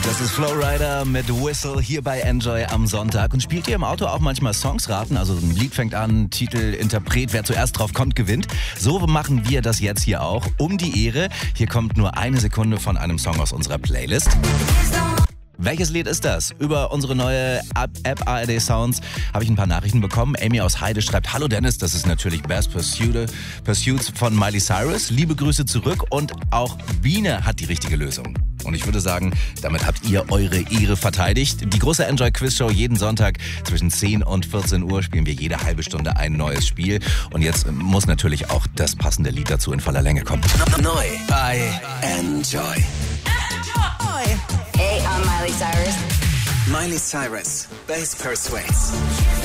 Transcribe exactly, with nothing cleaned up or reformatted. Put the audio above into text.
Das ist Flowrider mit Whistle hier bei Enjoy am Sonntag. Und spielt ihr im Auto auch manchmal Songs raten? Also ein Lied fängt an, Titel, Interpret, wer zuerst drauf kommt, gewinnt. So machen wir das jetzt hier auch. Um die Ehre. Hier kommt nur eine Sekunde von einem Song aus unserer Playlist. Welches Lied ist das? Über unsere neue App A R D Sounds habe ich ein paar Nachrichten bekommen. Amy aus Heide schreibt: Hallo Dennis, das ist natürlich Best Pursuit, Pursuits von Miley Cyrus. Liebe Grüße zurück. Und auch Biene hat die richtige Lösung. Und ich würde sagen, damit habt ihr eure Ehre verteidigt. Die große Enjoy Quiz Show jeden Sonntag zwischen zehn und vierzehn Uhr spielen wir jede halbe Stunde ein neues Spiel. Und jetzt muss natürlich auch das passende Lied dazu in voller Länge kommen. Neu bei Enjoy. Hey, I'm Miley Cyrus. Miley Cyrus, Best Persuades.